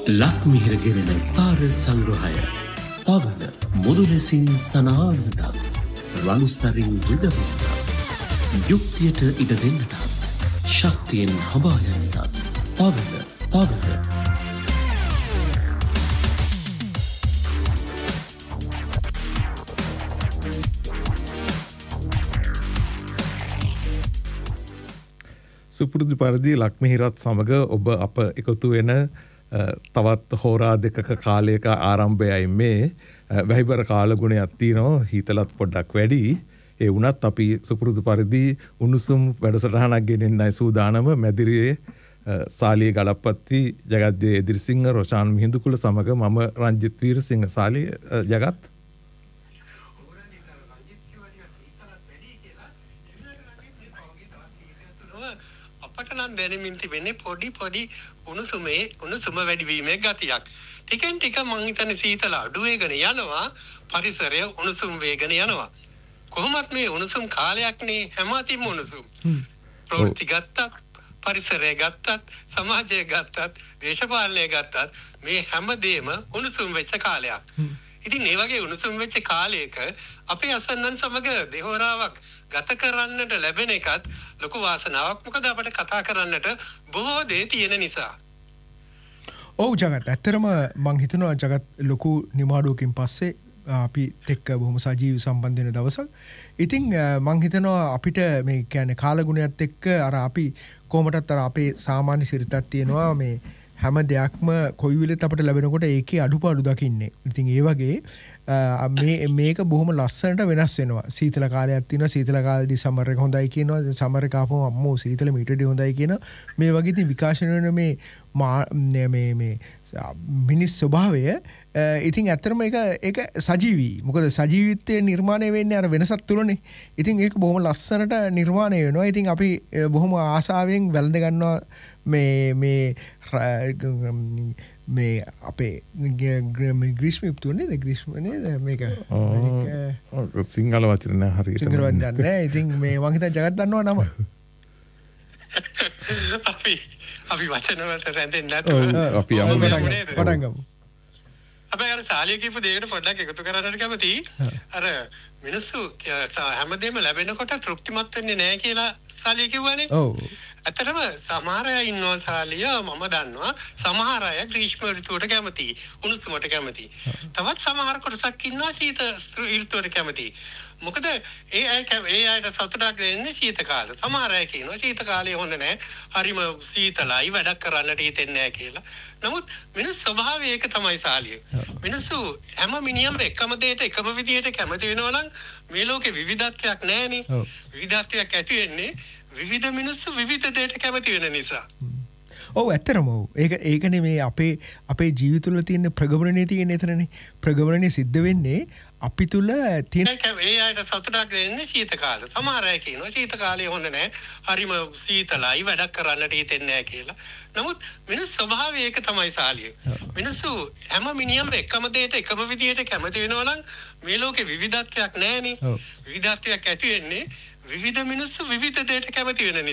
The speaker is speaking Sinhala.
ලක්මිහිර ගෙනෙන සාර සංග්‍රහය පවන මුදුලෙසින් සනාවනට රණුසරින් විදවන්නට යුක්තියට ඉඩ දෙන්නට ශක්තියෙන් හබායන්නට පවන සුපුරුදු පරිදි ලක්මිහිරත් සමග ඔබ අප එකතු වෙන තවත් හෝරා දෙකක කාලයක ආරම්භයයි මේ වැහිබර කාලගුණයක් තියෙනවා හීතලත් පොඩ්ඩක් වැඩි ඒ වුණත් අපි සුපුරුදු පරිදි උණුසුම් වැඩසටහනක් ගෙනෙන්නයි සූදානම මැදිරියේ සාලිය ගලප්පත්ති ජගත්දේ එදිරිසිංහ රොෂාන් මිහිඳුකුල සමග මම රංජිත් වීරසිංහ සාලිය ජගත් දැනෙමින් තිබෙන්නේ පොඩි උණුසුම වැඩි වීමේ ගතියක්. ටිකෙන් ටික මං හිතන්නේ සීතල අඩු වෙගෙන යනවා පරිසරය උණුසුම් වේගෙන යනවා. කොහොමත් මේ උණුසුම් කාලයක්නේ හැමතිම උණුසුම්. ප්‍රවෘත්ති ගත්තත් පරිසරය ගත්තත් සමාජය ගත්තත් දේශපාලනය ගත්තත් මේ හැමදේම උණුසුම් වෙච්ච කාලයක්. ඉතින් මේ වගේ උණුසුම් වෙච්ච කාලයක අපේ අසන්නන් සමග දෙහොරාවක් ගත කරන්නට ලැබෙන එකත් ලොකු වාසනාවක්. මොකද අපිට කතා කරන්නට බොහෝ දේ තියෙන නිසා. ඔව් ජගත් ඇත්තරම මං හිතනවා ජගත් ලොකු නිමාඩුවකින් පස්සේ අපි එක්ක බොහොම සජීවී සම්බන්ධ වෙන දවසක්. ඉතින් මං හිතනවා අපිට මේ කියන්නේ කාලගුණයත් එක්ක අර අපි කොහොමදත් අර අපේ සාමාන්‍ය සිරිතක් තියෙනවා මේ හැම දෙයක්ම කොයි වෙලෙත් අපිට ලැබෙනකොට ඒකේ අඩුපාඩු දකින්නේ. ඉතින් ඒ වගේ මේක බොහොම ලස්සනට වෙනස් වෙනවා. සීතල කාලයක් තියෙනවා. සීතල කාලේදී සමර් එක හොඳයි කියනවා. සමර් එක ආපුවම අම්මෝ සීතල මීටරේ හොඳයි කියනවා. මේ වගේ ඉතින් විකාශන වෙන මේ මිනිස් ස්වභාවය ඉතින් ඇත්තටම ඒක සජීවී. මොකද සජීවීත්වයේ නිර්මාණය වෙන්නේ අර වෙනසක් තුලනේ. ඉතින් ඒක බොහොම ලස්සනට නිර්මාණය වෙනවා. ඉතින් අපි බොහොම ආසාවෙන් වැළඳ ගන්නවා මේ අපේ ග්‍රීෂ්ම යුක්තුනේ ග්‍රීෂ්ම නේද මේක සිංහල වචන නෑ හරියට සිංහල වචන නෑ. ඉතින් මේ මං හිතා ජගත් දන්නවා නම අපි වචන වලට රැඳෙන්නේ නැතුව අපි යමු පටන් ගමු. අපි අර සාලිය කියපු දෙයකට පොඩ්ඩක් එකතු කරන්නට කැමතියි. අර මිනිස්සු හැමදේම ලැබෙනකොට තෘප්තිමත් වෙන්නේ නැහැ කියලා සාලිය කිව්වනේ. ඔව්. ඇත්තටම සමහර අය ඉන්නවා සාලිය මම දන්නවා සමහර අය ග්‍රීෂ්ම ඍතුවට කැමතියි උණුසුමට කැමතියි. තවත් සමහර කොටසක් ඉන්නවා ශීත ඍතුවට කැමතියි. මොකද ඒ අයට සතුටක් දෙන්නේ ශීත කාලය. සමහර අය කියනවා ශීත කාලය හොඳ නැහැ. හරිම සීතලයි වැඩක් කරන්නට හිතෙන්නේ නැහැ කියලා. නමුත් මිනිස් ස්වභාවය ඒක තමයි සාලිය. මිනිස්සු හැම මිනිහම එකම දෙයට එකම විදියට කැමති වෙනවා නම් මේ ලෝකේ විවිධත්වයක් නැහැනේ. විවිධත්වයක් ඇති වෙන්නේ විවිධ මිනිස්සු විවිධ දෙයට කැමති වෙන නිසා. ඔව් ඇත්තටම ඔව්. ඒකනේ මේ අපේ ජීවිත වල තියෙන ප්‍රගමනනේ තියෙන එතනනේ. ප්‍රගමනනේ සිද්ධ වෙන්නේ අපි තුල තියෙන ඒ අයට සතුටක් දෙන්නේ ශීත කාලය. සමහර අය කියනවා ශීත කාලය හොඳ නැහැ. හරිම සීතලයි වැඩක් කරන්නට හිතෙන්නේ නැහැ කියලා. නමුත් මිනිස් ස්වභාවය ඒක තමයි සාලිය. මිනිස්සු හැම මිනිහම එකම දෙයට එකම විදියට කැමති වෙනවා නම් මේ ලෝකේ විවිධත්වයක් නැහැනේ. විවිධත්වයක් ඇති වෙන්නේ විවිධ මිනිස්සු විවිධ දෙයට කැමති වෙන නිසා.